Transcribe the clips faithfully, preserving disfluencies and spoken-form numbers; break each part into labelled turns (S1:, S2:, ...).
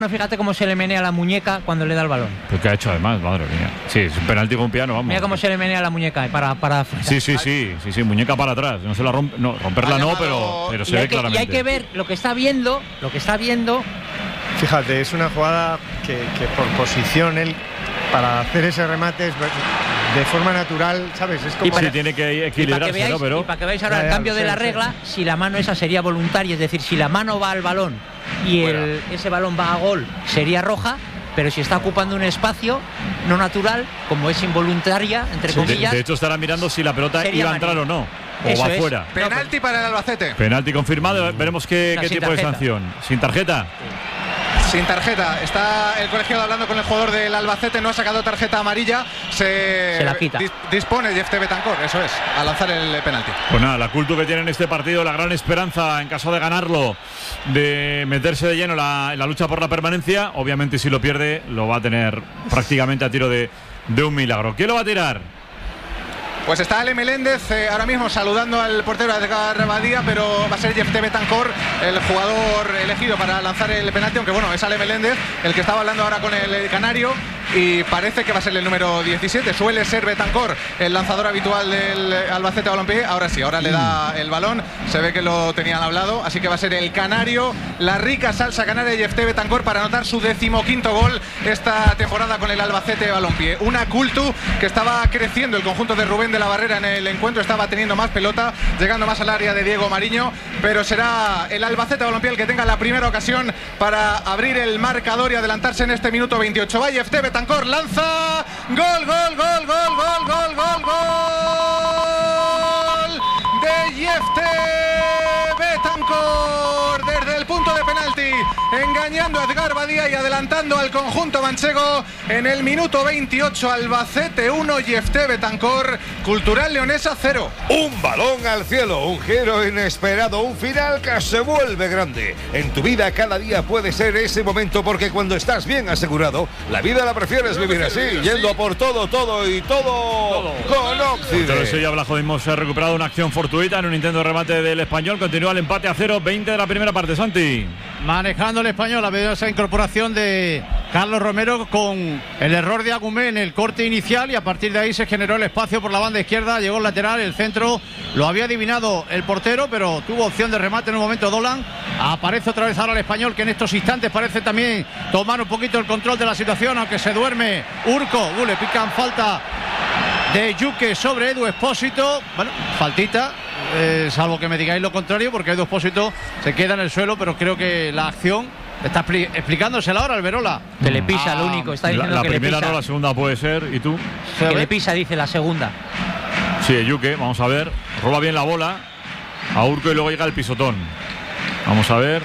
S1: No, fíjate cómo se le menea la muñeca cuando le da el balón.
S2: ¿Pero qué ha hecho además? Madre mía. Sí, es un penalti con piano, vamos.
S1: Mira cómo se le menea la muñeca para... para
S2: sí, sí, sí, sí, sí, muñeca para atrás. No se la rompe, no, romperla no, pero, pero se ve
S1: que,
S2: claramente.
S1: Y hay que ver lo que está viendo, lo que está viendo.
S3: Fíjate, es una jugada que, que por posición él, para hacer ese remate es de forma natural, ¿sabes? Es como...
S2: Y para, sí, tiene que equilibrarse,
S1: y para que veáis,
S2: ¿no? Pero...
S1: y para que veáis ahora ya, el cambio ya, de la sí, regla, sí. Si la mano esa sería voluntaria, es decir, si la mano va al balón y el, ese balón va a gol, sería roja. Pero si está ocupando un espacio no natural, como es involuntaria, entre
S2: sí,
S1: comillas.
S2: De, de hecho, estará mirando si la pelota iba a entrar o no. O Eso va es. fuera.
S4: Penalti para el Albacete.
S2: Penalti confirmado. Veremos qué, qué tipo tarjeta. de sanción. ¿Sin tarjeta?
S4: Sin tarjeta. Está el colegiado hablando con el jugador del Albacete. No ha sacado tarjeta amarilla. Se,
S1: Se la quita.
S4: Dis, dispone Jeff Betancor, eso es, a lanzar el penalti.
S2: Pues nada, la cultu que tiene en este partido, la gran esperanza en caso de ganarlo, de meterse de lleno en la, en la lucha por la permanencia. Obviamente, si lo pierde, lo va a tener prácticamente a tiro de, de un milagro. ¿Quién lo va a tirar?
S4: Pues está Ale Meléndez eh, ahora mismo saludando al portero Edgar Badía, pero va a ser Jeff Betancor el jugador elegido para lanzar el penalti, aunque bueno, es Ale Meléndez el que estaba hablando ahora con el canario y parece que va a ser el número diecisiete. Suele ser Betancor el lanzador habitual del Albacete Balompié. Ahora sí, ahora le da el balón, se ve que lo tenían hablado, así que va a ser el canario, la rica salsa canaria de Jeff Betancor para anotar su decimoquinto gol esta temporada con el Albacete Balompié. Una cultu que estaba creciendo el conjunto de Rubén de la Barrera en el encuentro, estaba teniendo más pelota, llegando más al área de Diego Mariño, pero será el Albacete Balompié el que tenga la primera ocasión para abrir el marcador y adelantarse en este minuto veintiocho. Va Jeff Betancor, lanza, gol, gol, gol, gol, gol, gol, gol, gol de Jeff Betancor desde el punto de penalti, engañando a Edgar Badía y adelantando al conjunto manchego en el minuto veintiocho. Albacete uno, Jeff Betancor, Cultural Leonesa cero.
S5: Un balón al cielo, un giro inesperado, un final que se vuelve grande. En tu vida cada día puede ser ese momento, porque cuando estás bien asegurado, la vida la prefieres vivir así, yendo a por todo, todo y todo, todo. Con Occident.
S2: Pero eso ya Blajo hemos recuperado una acción fortuita en un intento de remate del Español. Continúa el empate a cero, veinte de la primera parte. Santi.
S6: Manejando el Español, ha habido esa incorporación de Carlos Romero con el error de Agumé en el corte inicial y a partir de ahí se generó el espacio por la banda izquierda, llegó el lateral, el centro lo había adivinado el portero, pero tuvo opción de remate en un momento Dolan. Aparece otra vez ahora el Español, que en estos instantes parece también tomar un poquito el control de la situación, aunque se duerme Urco. Uh, le pican falta de Yuque sobre Edu Expósito. Bueno, faltita. Eh, salvo que me digáis lo contrario, porque Edu Expósito se queda en el suelo, pero creo que la acción está expli- explicándosela ahora Alberola.
S1: Que le pisa,
S6: ah,
S1: lo único. Está diciendo
S2: la, la
S1: que
S2: primera
S1: le pisa.
S2: no, la segunda puede ser. ¿Y tú?
S1: Que le pisa, dice la segunda.
S2: Sí, Yuque, vamos a ver. Roba bien la bola a Urco y luego llega el pisotón. Vamos a ver.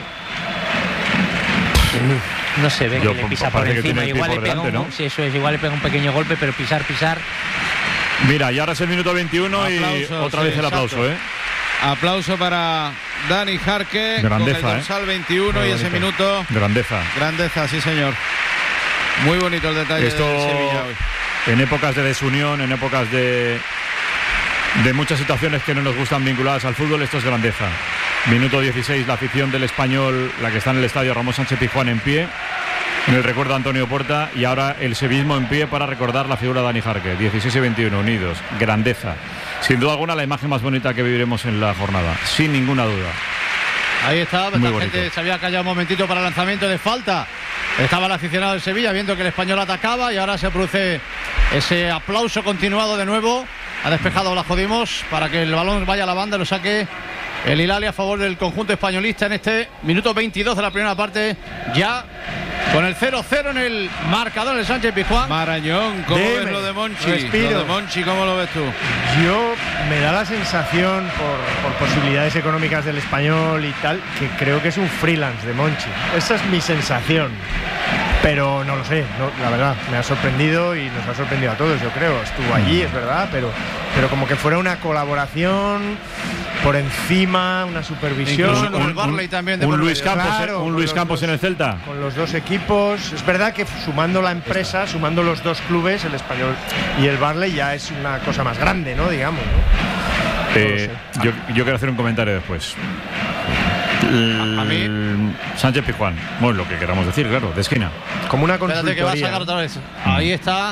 S1: No se ve
S2: Yo,
S1: que le pisa por encima. Igual
S2: por
S1: le pega
S2: delante,
S1: un,
S2: ¿no?
S1: sí, eso es, igual le pega un pequeño golpe, pero pisar, pisar.
S2: Mira, y ahora es el minuto veintiuno.
S7: Aplauso,
S2: y otra
S7: sí,
S2: vez el aplauso,
S7: exacto.
S2: ¿eh?
S7: Aplauso para Dani Jarque.
S2: Grandeza,
S7: con el dorsal
S2: ¿eh?
S7: veintiuno
S2: Muy
S7: y ese
S2: bonito.
S7: minuto.
S2: Grandeza.
S7: Grandeza, sí señor. Muy bonito el detalle
S2: Esto,
S7: de Sevilla hoy.
S2: En épocas de desunión, en épocas de, de muchas situaciones que no nos gustan vinculadas al fútbol, esto es grandeza. Minuto dieciséis, la afición del Español, la que está en el estadio Ramón Sánchez Pizjuán en pie, en el recuerdo a Antonio Porta, y ahora el sevillismo en pie para recordar la figura de Dani Jarque. dieciséis y veintiuno, unidos, grandeza. Sin duda alguna la imagen más bonita que viviremos en la jornada, sin ninguna duda.
S6: Ahí está,
S2: Muy
S6: la
S2: bonito.
S6: gente se había callado un momentito para el lanzamiento de falta. Estaba el aficionado del Sevilla viendo que el Español atacaba y ahora se produce ese aplauso continuado de nuevo. Ha despejado la Jodimos para que el balón vaya a la banda y lo saque el Hilalia a favor del conjunto españolista en este minuto veintidós de la primera parte. Ya con el cero cero en el marcador del Sánchez Pizjuán.
S7: Marañón, ¿cómo
S3: Deme,
S7: ves lo de Monchi?
S3: respiro.
S7: Lo de Monchi, ¿cómo lo ves tú?
S3: Yo me da la sensación, por, por posibilidades económicas del Español y tal, que creo que es un freelance de Monchi. Esa es mi sensación. Pero no lo sé, no, la verdad, me ha sorprendido y nos ha sorprendido a todos, yo creo. Estuvo allí, es verdad, pero, pero como que fuera una colaboración por encima, una supervisión.
S7: Incluso con el Barley también de
S2: Un
S7: por
S2: Luis
S7: medio.
S2: Campos,
S3: Claro,
S2: un
S3: con
S2: Luis
S3: los
S2: Campos
S3: dos-
S2: en el Celta.
S3: Con los dos equipos. Es verdad que sumando la empresa, sumando los dos clubes, el Español y el Barley, ya es una cosa más grande, ¿no? Digamos, ¿no?
S2: Eh,
S3: No lo sé.
S2: yo, yo quiero hacer un comentario después. A mí Sánchez Pizjuán, bueno, lo que queramos decir, claro, de esquina.
S3: Como una
S6: Espérate que va a sacar otra vez. Ahí está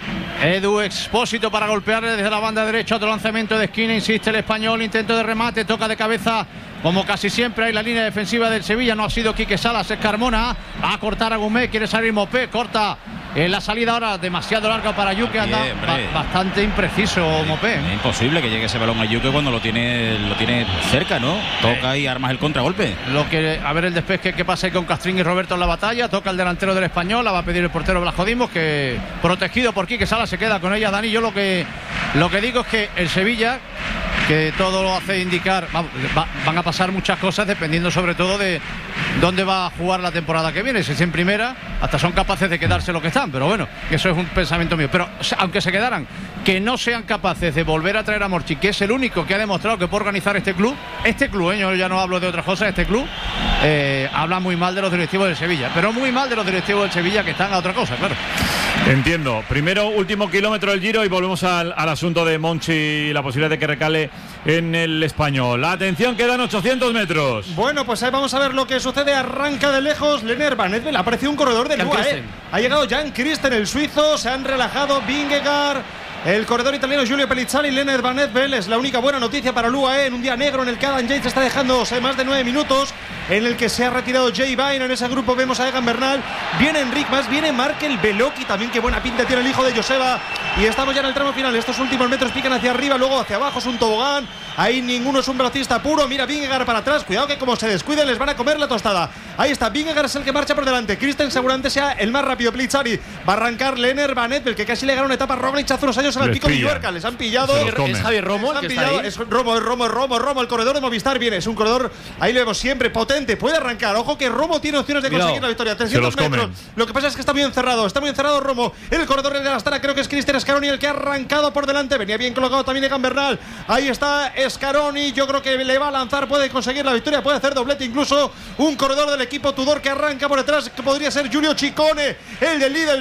S6: Edu Expósito para golpearle desde la banda derecha. Otro lanzamiento de esquina, insiste el español, intento de remate, toca de cabeza como casi siempre. Hay la línea defensiva del Sevilla, no ha sido Quique Salas, es Carmona. Va a cortar a Gumé, quiere salir Mopé, corta en la salida ahora, demasiado larga para Yuque, anda ba bastante impreciso Mopé.
S8: Es imposible que llegue ese balón a Yuque cuando lo tiene lo tiene cerca, ¿no? Toca y armas el contragolpe.
S6: Lo que, a ver el despeje que pasa ahí con Castrín y Roberto en la batalla. Toca el delantero del español, la va a pedir el portero Blasco Dimos, que protegido por Quique Salas se queda con ella. Dani, yo lo que, lo que digo es que el Sevilla, que todo lo hace indicar, va, va, van a pasar muchas cosas dependiendo sobre todo de dónde va a jugar la temporada que viene. Si es en primera, hasta son capaces de quedarse lo que están, pero bueno, eso es un pensamiento mío. Pero aunque se quedaran, que no sean capaces de volver a traer a Morchi, que es el único que ha demostrado que puede organizar este club, este club, ¿eh? Yo ya no hablo de otras cosas, este club eh, habla muy mal de los directivos del Sevilla, pero muy mal de los directivos del Sevilla que están a otra cosa, claro.
S2: Entiendo. Primero, último kilómetro del Giro y volvemos al, al asunto de Monchi y la posibilidad de que recale en el español. Atención, quedan ochocientos metros.
S9: Bueno, pues ahí vamos a ver lo que sucede. Arranca de lejos Lener Van Evel. Ha aparecido un corredor de Lua, ¿eh? Ha llegado Jan Christen, el suizo. Se han relajado Vingegaard, el corredor italiano Giulio Pellizzari, Leonard Van Evel. Es la única buena noticia para el U A E en un día negro en el que Adam Yates está dejándose más de nueve minutos, en el que se ha retirado Jay Vine. En ese grupo vemos a Egan Bernal, viene Enric Mas, viene Markel Beloki también, que buena pinta tiene el hijo de Joseba. Y estamos ya en el tramo final. Estos últimos metros pican hacia arriba, luego hacia abajo, es un tobogán. Ahí ninguno es un velocista puro. Mira Vingegaard para atrás, cuidado que como se descuiden les van a comer la tostada. Ahí está, Vingegaard es el que marcha por delante. Christen seguramente sea el más rápido. Pellizzari va a arrancar. Leonard Van Evel, que casi le ganó una etapa a Roglic hace unos años en el pico de Villuerca. Les han pillado.
S10: Es Javier Romo el que está ahí.
S9: Es Romo, es Romo, es Romo, Romo, el corredor de Movistar viene. Es un corredor, ahí lo vemos siempre, potente, puede arrancar. Ojo que Romo tiene opciones de conseguir la victoria. trescientos metros. Lo que pasa es que está muy encerrado, está muy encerrado Romo. El corredor de la Astana, creo que es Cristian Scaroni el que ha arrancado por delante. Venía bien colocado también Egan Bernal. Ahí está Scaroni. Yo creo que le va a lanzar, puede conseguir la victoria, puede hacer doblete incluso. Un corredor del equipo Tudor que arranca por detrás, que podría ser Giulio Ciccone, el del Lidl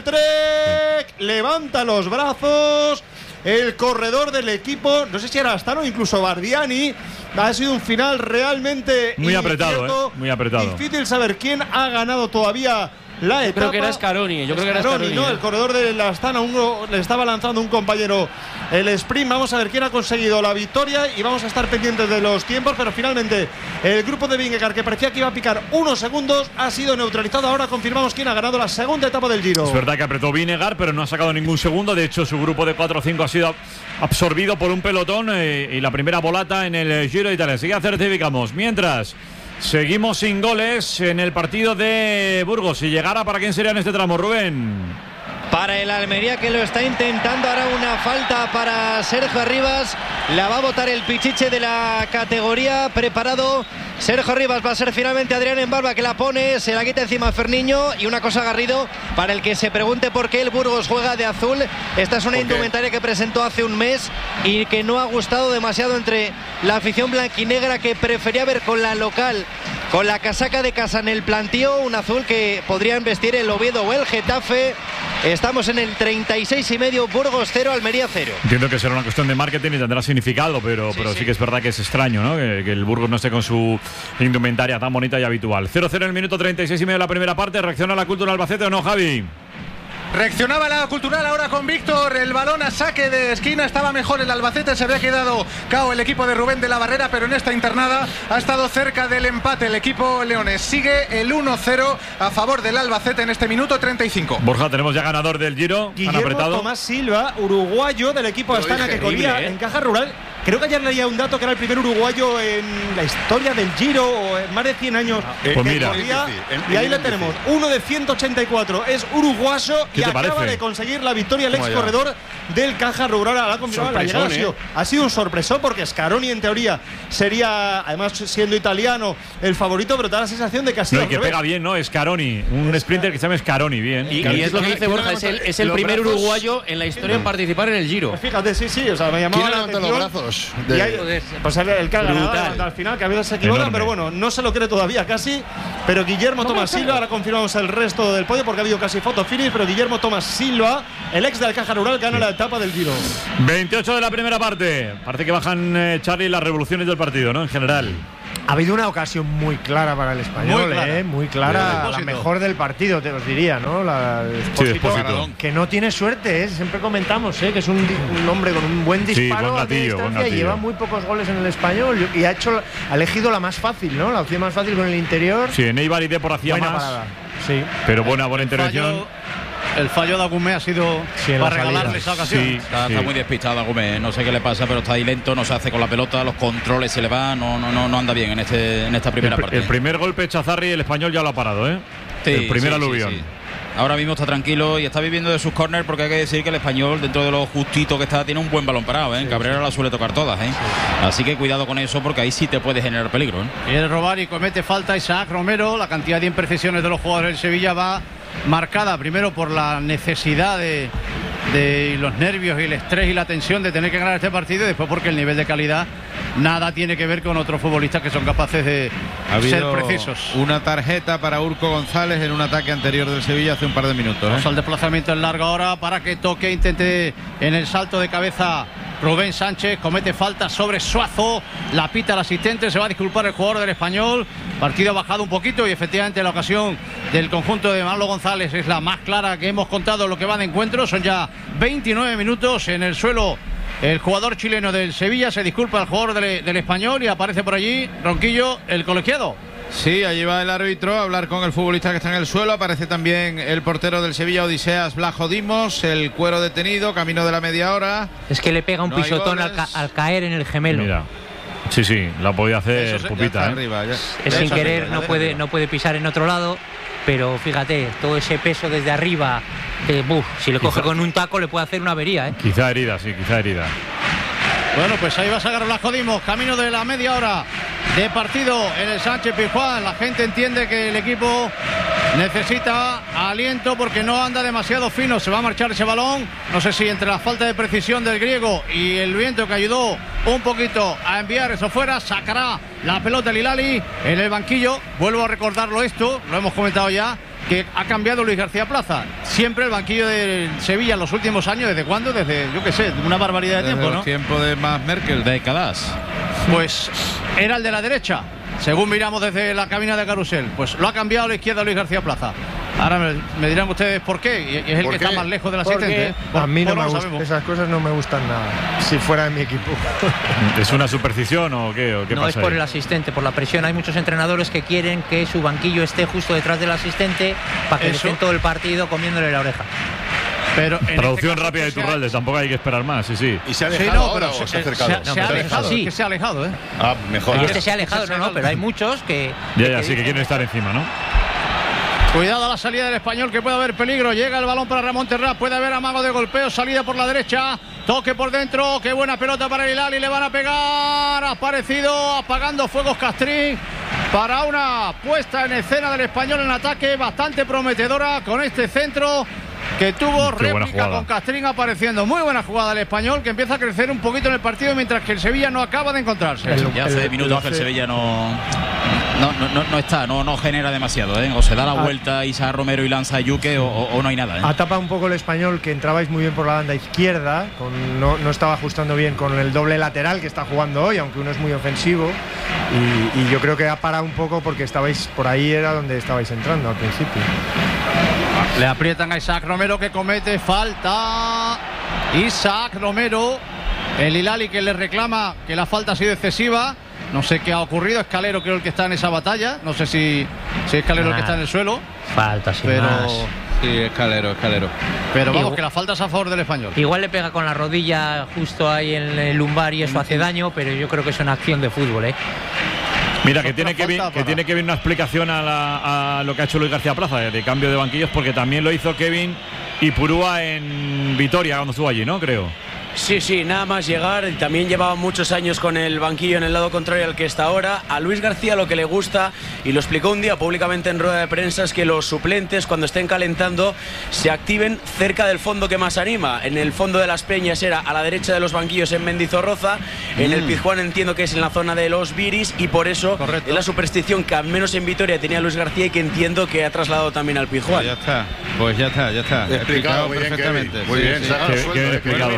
S9: Trek. Levanta los brazos el corredor del equipo, no sé si era Astana o incluso Bardiani. Ha sido un final realmente
S2: muy apretado, ¿eh? Muy apretado.
S9: Difícil saber quién ha ganado todavía la etapa.
S10: Creo que era Scaroni, yo creo que era
S9: Scaroni,
S10: Scaroni,
S9: ¿no?
S10: ¿eh?
S9: El corredor de la Astana, uno le estaba lanzando un compañero el sprint. Vamos a ver quién ha conseguido la victoria y vamos a estar pendientes de los tiempos, pero finalmente el grupo de Vingegaard, que parecía que iba a picar unos segundos, ha sido neutralizado. Ahora confirmamos quién ha ganado la segunda etapa del Giro.
S2: Es verdad que apretó Vingegaard, pero no ha sacado ningún segundo. De hecho, su grupo de cuatro o cinco ha sido absorbido por un pelotón eh, y la primera volata en el Giro de Italia. Enseguida certificamos. Mientras, seguimos sin goles en el partido de Burgos. Si llegara, ¿para quién sería en este tramo, Rubén?
S11: Para el Almería, que lo está intentando. Ahora una falta para Sergio Arribas. La va a botar el pichiche de la categoría. Preparado Sergio Arribas. Va a ser finalmente Adrián Embarba que la pone. Se la quita encima a Ferniño. Y una cosa, Garrido, para el que se pregunte por qué el Burgos juega de azul. Esta es una indumentaria que presentó hace un mes y que no ha gustado demasiado entre la afición blanquinegra, que prefería ver con la local, con la casaca de casa en el plantío, un azul que podrían vestir el Oviedo o el Getafe. Estamos en el treinta y seis y medio, Burgos cero, Almería cero.
S2: Entiendo que será una cuestión de marketing y tendrá significado, pero sí, pero sí. sí que es verdad que es extraño, ¿no? Que, que el Burgos no esté con su indumentaria tan bonita y habitual. cero cero en el minuto treinta y seis y medio de la primera parte. ¿Reacciona la Cultural Albacete o no, Javi?
S4: Reaccionaba la Cultural ahora con Víctor. El balón a saque de esquina. Estaba mejor el Albacete. Se había quedado cao el equipo de Rubén de la Barrera, pero en esta internada ha estado cerca del empate el equipo leones. Sigue el uno cero a favor del Albacete en este minuto treinta y cinco.
S2: Borja, tenemos ya ganador del Giro.
S9: Guillermo
S2: apretado.
S9: Tomás Silva, uruguayo del equipo Astana, que corría ¿eh? en Caja Rural. Creo que ayer leía un dato que era el primer uruguayo en la historia del Giro, o en más de cien años.
S2: Ah, pues mira.
S9: Corría, y ahí lo tenemos. Uno de ciento ochenta y cuatro. Es uruguayo y acaba parece? de conseguir la victoria el ex corredor del Caja Rural. La confirmado la llegada. ¿eh? Ha, sido, ha sido un sorpresón, porque Scaroni en teoría sería, además siendo italiano, el favorito, pero te da la sensación de que ha sido.
S2: No, y que pega bien, ¿no? Scaroni, un es sprinter que se llama Scaroni, bien.
S10: Y, y es lo que dice Borja, es el, es el primer brazos, uruguayo en la historia en participar en el Giro.
S9: Pues fíjate, sí, sí, o sea, me llamaba la atención.
S7: Los brazos
S9: de... y hay, pues el, el que ha ganado al final, que a veces se equivoca, enorme. Pero bueno, no se lo cree todavía casi. Pero Guillermo no Tomás Silva, ahora confirmamos el resto del podio porque ha habido casi foto finish, pero Guillermo Tomás Silva, el ex del Caja Rural, gana sí. la etapa del Giro.
S2: veintiocho de la primera parte. Parece que bajan, eh, Charlie, las revoluciones del partido, ¿no? En general.
S3: Ha habido una ocasión muy clara para el Español, muy clara, ¿eh? muy clara la mejor del partido, te os diría, ¿no? La
S2: sí, Expósito,
S3: que no tiene suerte, ¿eh? Siempre comentamos, ¿eh? que es un, un hombre con un buen disparo,
S2: sí, buen gatillo, buen gatillo.
S3: Y lleva muy pocos goles en el Español y ha hecho, ha elegido la más fácil, ¿no? La opción más fácil con el interior.
S2: Sí, en Eibar y Depor hacía
S3: buena
S2: más,
S3: parada. Sí.
S2: pero buena buena intervención.
S6: Fallo. El fallo de Agumé ha sido sí, para regalarle esa ocasión.
S8: Sí, está, sí. está muy despistado Agumé, no sé qué le pasa, pero está ahí lento, no se hace con la pelota, los controles se le van, no, no, no, no anda bien en este en esta primera
S2: el,
S8: parte.
S2: El primer golpe Chazarri, el Español ya lo ha parado, ¿eh? Sí, el primer sí, aluvión. Sí, sí.
S8: Ahora mismo está tranquilo y está viviendo de sus córners, porque hay que decir que el Español, dentro de lo justito que está, tiene un buen balón parado, ¿eh? Sí, Cabrera sí. la suele tocar todas, ¿eh? Sí. Así que cuidado con eso, porque ahí sí te puede generar peligro, ¿eh?
S6: Quiere robar y comete falta Isaac Romero. La cantidad de imprecisiones de los jugadores del Sevilla va marcada primero por la necesidad de, de los nervios y el estrés y la tensión de tener que ganar este partido, y después porque el nivel de calidad nada tiene que ver con otros futbolistas que son capaces de ser precisos.
S7: Una tarjeta para Urco González en un ataque anterior del Sevilla hace un par de minutos, ¿eh?
S6: Vamos al desplazamiento en largo ahora para que toque, intente en el salto de cabeza Rubén Sánchez, comete falta sobre Suazo, la pita el asistente, se va a disculpar el jugador del Español. Partido ha bajado un poquito y efectivamente la ocasión del conjunto de Manolo González es la más clara que hemos contado lo que va de encuentro. Son ya veintinueve minutos en el suelo. El jugador chileno del Sevilla se disculpa al jugador del, del Español y aparece por allí Ronquillo, el colegiado.
S7: Sí, allí va el árbitro a hablar con el futbolista que está en el suelo. Aparece también el portero del Sevilla, Odiseas Vlachodimos, el cuero detenido, camino de la media hora.
S1: Es que le pega un no pisotón al, ca al caer en el gemelo.
S2: Mira. Sí, sí, la podía hacer
S7: Eso,
S2: Pupita, ¿eh?
S7: Arriba, ya,
S1: es sin querer, arriba, no puede, no puede pisar en otro lado, pero fíjate, todo ese peso desde arriba, eh, buf, si le coge quizá, con un taco le puede hacer una avería, ¿eh?
S2: Quizá herida, sí, quizá herida.
S6: Bueno, pues ahí va a sacar Vlachodimos, camino de la media hora de partido en el Sánchez Pizjuán. La gente entiende que el equipo necesita aliento porque no anda demasiado fino. Se va a marchar ese balón. No sé si entre la falta de precisión del griego y el viento que ayudó un poquito a enviar eso fuera, sacará la pelota el Hilali en el banquillo. Vuelvo a recordarlo esto, lo hemos comentado ya, que ha cambiado Luis García Plaza. Siempre el banquillo de Sevilla en los últimos años, ¿desde cuándo? Desde, yo qué sé, una barbaridad de
S7: Desde
S6: tiempo, ¿no?
S7: tiempo de más Merkel, décadas.
S6: Pues era el de la derecha, según miramos desde la cabina de Carusel. Pues lo ha cambiado a la izquierda Luis García Plaza. Ahora me, me dirán ustedes por qué. Y es el que qué? está más lejos del asistente. ¿eh?
S3: Por, a mí no me gusta, esas cosas no me gustan nada. Si fuera de mi equipo.
S2: ¿Es una superstición o qué? ¿O qué
S1: no,
S2: pasa
S1: es por
S2: ahí?
S1: el asistente, por la presión. Hay muchos entrenadores que quieren que su banquillo esté justo detrás del asistente para que estén todo el partido comiéndole la oreja.
S6: Pero
S2: Producción
S6: este
S2: rápida de Iturralde, tampoco hay que esperar más, sí, sí.
S12: ¿Y se ha alejado
S6: sí, no,
S12: ahora
S6: pero
S12: o se,
S6: se
S12: ha acercado?
S6: Se, se, se ha alejado, sí. que se ha alejado, ¿eh?
S12: Ah, mejor.
S1: Y este se ha alejado, no, no, pero hay muchos que...
S2: Ya, ya,
S1: que
S2: sí, que quieren estar encima, ¿no?
S6: Cuidado a la salida del Español, que puede haber peligro. Llega el balón para Ramón Terrá, puede haber amago de golpeo, salida por la derecha, toque por dentro, qué buena pelota para el Hilali, le van a pegar. Ha aparecido apagando fuegos Castrín para una puesta en escena del Español en ataque bastante prometedora con este centro que tuvo
S2: Qué
S6: réplica con Castrín apareciendo. Muy buena jugada del Español, que empieza a crecer un poquito en el partido, mientras que el Sevilla no acaba de encontrarse.
S8: El, ya hace el, minutos el, que el Sevilla no no, no, no, no está, no, no genera demasiado, ¿eh? O se da la vuelta Isaac Romero y lanza a Yuque o, o, o no hay nada, ¿eh?
S3: Ha tapado un poco el Español, que entrabais muy bien por la banda izquierda, con, no, no estaba ajustando bien con el doble lateral que está jugando hoy, aunque uno es muy ofensivo, y, y yo creo que ha parado un poco porque estabais por ahí, era donde estabais entrando al principio.
S6: Le aprietan a Isaac Romero, que comete falta. Isaac Romero, el Hilali, que le reclama que la falta ha sido excesiva. No sé qué ha ocurrido. Escalero creo el que está en esa batalla. No sé si, si Escalero nah, el que está en el suelo.
S1: Falta, sin
S6: pero
S1: más.
S7: Sí, Escalero, Escalero.
S6: Pero vamos, igual, que la falta es a favor del Español.
S1: Igual le pega con la rodilla justo ahí en el lumbar y eso hace daño, pero yo creo que es una acción de fútbol, ¿eh?
S2: Mira, que tiene que, que tiene que ver una explicación a, la, a lo que ha hecho Luis García Plaza de cambio de banquillos, porque también lo hizo Kevin Ipurúa en Vitoria cuando estuvo allí, ¿no? Creo.
S10: Sí, sí, nada más llegar, también llevaba muchos años con el banquillo en el lado contrario al que está ahora. A Luis García lo que le gusta, y lo explicó un día públicamente en rueda de prensa, es que los suplentes, cuando estén calentando, se activen cerca del fondo que más anima. En el fondo de las Peñas era a la derecha de los banquillos en Mendizorroza, mm. en el Pizjuán entiendo que es en la zona de los Viris, y por eso Correcto. Es la superstición que al menos en Vitoria tenía Luis García y que entiendo que ha trasladado también al Pizjuán.
S7: Pues ya está, pues ya está, ya está.
S12: Explicado, explicado
S7: perfectamente.
S12: Muy bien,
S2: sí, sí. Qué bien explicado, Kevin.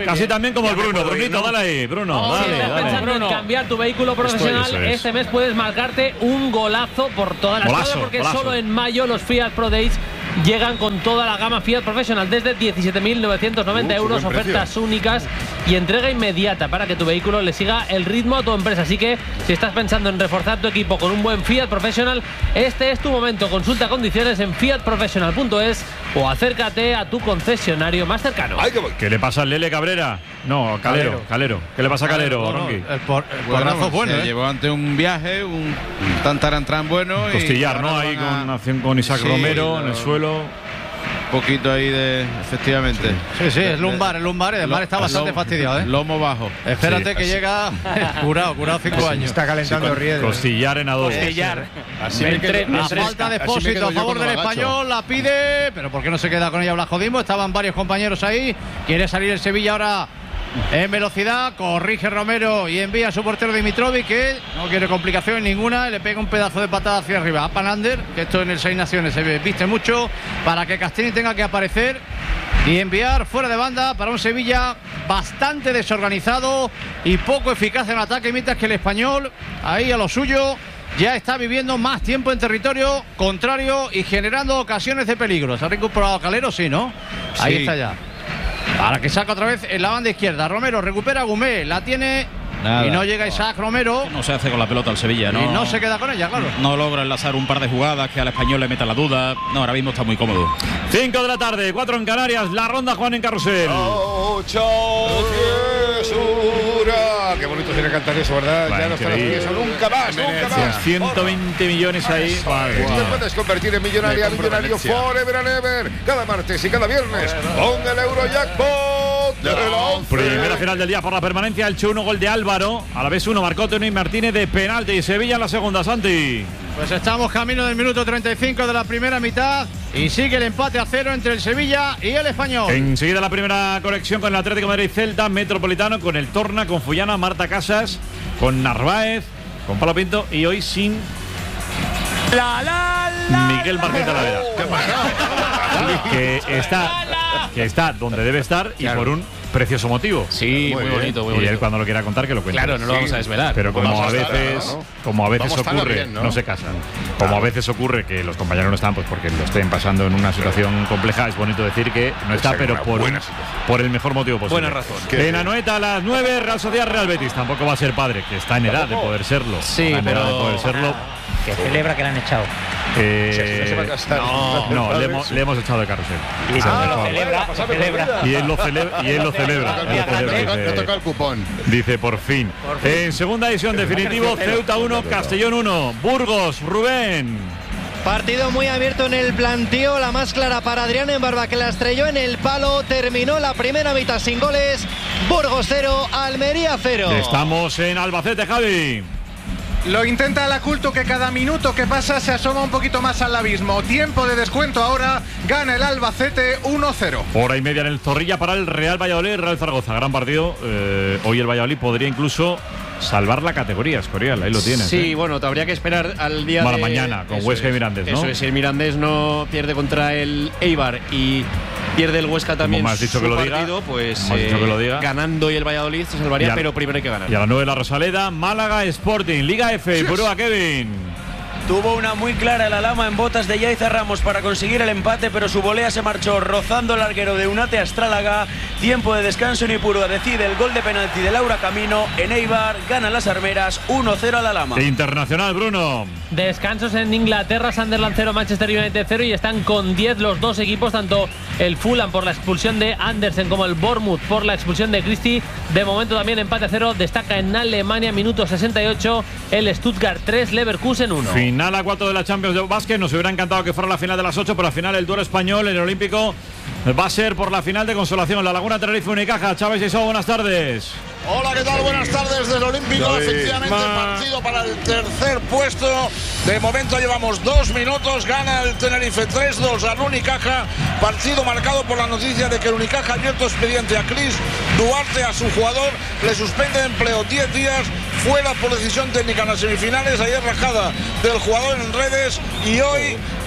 S2: Casi también como el Bruno. Brunito, dale ahí, Bruno.
S12: Oh,
S2: dale,
S12: si estás
S2: dale.
S12: pensando en cambiar tu vehículo profesional,
S2: Esto es, eso es.
S12: este mes puedes marcarte un golazo por todas las
S2: Golazo,
S12: cosas, porque
S2: golazo.
S12: solo en mayo los Fiat Pro Days llegan con toda la gama Fiat Professional desde diecisiete mil novecientos noventa
S5: Uh, qué
S12: euros,
S5: buen precio.
S12: ofertas únicas y entrega inmediata para que tu vehículo le siga el ritmo a tu empresa. Así que si estás pensando en reforzar tu equipo con un buen Fiat Professional, este es tu momento. Consulta condiciones en fiat professional punto es o acércate a tu concesionario más cercano.
S2: ¿Qué le pasa al Lele Cabrera? No, Calero, Calero. ¿Qué le pasa a Calero,
S7: No, no,
S2: Ronqui?
S7: el, por, el cuadrazo es bueno. Se
S2: ¿eh?
S7: llevó ante un viaje, un tantarantran bueno. y
S2: Costillar, ¿no?
S7: ahora
S2: Ahí
S7: van
S2: con
S7: a-
S2: acción con Isaac
S7: Sí,
S2: Romero
S7: lo-
S2: en el suelo.
S7: Un poquito ahí de. Efectivamente.
S6: Sí, sí, es lumbar, el lumbar. El lumbar está bastante fastidiado, ¿eh?
S7: Lomo bajo.
S6: Espérate
S2: Sí.
S6: que llega curado, curado cinco años.
S3: Está calentando
S2: con-
S3: Riedel.
S2: Costillar en A dos.
S12: Costillar.
S6: Así
S12: Me
S6: me quedo-
S12: entre- me
S6: la
S12: entre-
S6: falta de
S5: así me
S6: Expósito
S5: quedo
S6: a
S5: yo
S6: favor
S5: cuando
S6: del
S5: me agacho.
S6: español, la pide, pero ¿por qué no se queda con ella Blas Jodimo? Estaban varios compañeros ahí, quiere salir el Sevilla ahora en velocidad, corrige Romero y envía a su portero Dimitrovic, que no quiere complicación ninguna, y le pega un pedazo de patada hacia arriba a Panander, que esto en el Seis Naciones se viste mucho, para que Castini tenga que aparecer y enviar fuera de banda para un Sevilla bastante desorganizado y poco eficaz en ataque, mientras que el español, ahí a lo suyo, ya está viviendo más tiempo en territorio contrario y generando ocasiones de peligro. ¿Se ha recuperado Calero? Sí, ¿no? Ahí
S7: Sí.
S6: está ya. Para que saca otra vez en la banda izquierda. Romero recupera a Gumé, la tiene
S8: Nada.
S6: y no llega Isaac Romero.
S8: No se hace con la pelota al Sevilla, ¿no?
S6: Y no se queda con ella, claro.
S8: No logra enlazar un par de jugadas que al español le meta la duda. No, ahora mismo está muy cómodo.
S2: cinco de la tarde, cuatro en Canarias. La ronda Juan en Carrusel.
S5: ¡Oh, chao, Jesura! Qué bonito sería cantar eso, ¿verdad?
S2: Va,
S5: ya no está
S2: increíble.
S5: eso, nunca más, nunca más.
S2: ciento veinte millones ahí. Madre
S5: Te
S2: mía.
S5: puedes convertir en millonaria,
S2: Me compro
S5: millonario
S2: Venecia.
S5: forever and ever. Cada martes y cada viernes con el Eurojackpot de la once.
S2: Primera final del día por la permanencia. El uno gol de Álvaro. A la vez uno marcó Tony Martínez de penalti. Y Sevilla en la segunda, Santi.
S6: Pues estamos camino del minuto treinta y cinco de la primera mitad y sigue el empate a cero entre el Sevilla y el Español.
S2: Enseguida la primera conexión con el Atlético de Madrid Celta Metropolitano, con el Torna, con Fullana, Marta Casas, con Narváez, con Pablo Pinto y hoy sin
S12: La, la, la,
S2: Miguel Martín Talavera. Que está, que está donde debe estar y por un precioso motivo.
S13: Sí, muy, muy bonito, muy
S2: Y
S13: bonito.
S2: él cuando lo quiera contar que lo cuente.
S13: Claro, no lo vamos a desvelar.
S2: Pero como
S13: Vamos
S2: a
S13: a estar,
S2: veces,
S13: ¿no?
S2: como a veces
S13: Vamos a estar
S2: ocurre,
S13: bien,
S2: ¿no?
S13: ¿no?
S2: se casan. Como a veces ocurre que los compañeros no están, pues porque lo estén pasando en una situación compleja, es bonito decir que no está,
S5: Esa es
S2: pero
S5: una
S2: por, un-
S5: buena situación.
S2: por el mejor motivo posible.
S13: Buena razón.
S2: En Anoeta a las nueve, Real Sociedad Real Betis. Tampoco va a ser padre, que está en edad de poder serlo.
S13: Sí,
S2: está en edad de
S13: pero-
S2: poder serlo.
S1: Que celebra que le han echado.
S2: Eh,
S5: se va a gastar.
S2: no, no, le hemos, le hemos echado de carrusel.
S1: Y
S2: Ah,
S1: lo
S2: no.
S1: celebra, lo celebra.
S2: Y él lo celebra. Y él lo celebra. él lo celebra,
S13: No
S2: dice-
S13: toca el cupón.
S2: Dice por fin. En segunda edición definitivo, Ceuta uno, Castellón uno. Burgos, Rubén.
S11: Partido muy abierto en el plantío, la más clara para Adrián Embarba, que la estrelló en el palo, terminó la primera mitad sin goles. Burgos cero, Almería cero.
S2: Estamos en Albacete, Javi.
S4: Lo intenta el Aculto, que cada minuto que pasa se asoma un poquito más al abismo. Tiempo de descuento ahora, gana el Albacete uno cero.
S2: Hora y media en el Zorrilla para el Real Valladolid, Real Zaragoza. Gran partido. Eh, hoy el Valladolid podría incluso salvar la categoría, Escorial. Ahí lo tienes.
S13: Sí,
S2: ¿eh?
S13: bueno, te habría que esperar al día
S2: Bueno,
S13: de
S2: mañana, con
S13: Eso
S2: Huesca y
S13: es,
S2: Mirandés, ¿no?
S13: Eso es, si el Mirandés no pierde contra el Eibar y pierde el Huesca también
S2: me has dicho
S13: su
S2: que lo diga,
S13: partido, pues
S2: como has dicho
S13: eh,
S2: que lo diga.
S13: ganando y el Valladolid se salvaría,
S2: Y a-
S13: pero primero hay que ganar.
S2: Y a las nueve la Rosaleda, Málaga Sporting, Liga F, Burúa, Kevin.
S10: Tuvo una muy clara el Alama en botas de Yaiza Ramos para conseguir el empate, pero su volea se marchó rozando el larguero de Unate Astrálaga. Tiempo de descanso en Ipurúa decide el gol de penalti de Laura Camino. En Eibar ganan las armeras uno cero al Alama.
S2: Internacional, Bruno.
S12: Descansos en Inglaterra, Sunderland cero, Manchester United cero, y están con diez los dos equipos, tanto el Fulham por la expulsión de Andersen como el Bournemouth por la expulsión de Christie. De momento también empate a cero, destaca en Alemania, minuto sesenta y ocho, el Stuttgart tres, Leverkusen uno.
S2: Final a cuatro de la Champions de básquet. Nos hubiera encantado que fuera la final de las ocho, pero al final el duelo español en el Olímpico va a ser por la final de consolación. La Laguna Tenerife Unicaja. Chávez y Só, buenas tardes.
S14: Hola, ¿qué tal? Buenas tardes desde el Olímpico.
S2: David.
S14: Efectivamente,
S2: Ma-
S14: partido para el tercer puesto. De momento llevamos dos minutos. Gana el Tenerife tres dos al Unicaja. Partido marcado por la noticia de que el Unicaja ha abierto expediente a Cris Duarte, a su jugador. Le suspende de empleo diez días. Fuera por decisión técnica en las semifinales. Ayer rajada del jugador en redes. Y hoy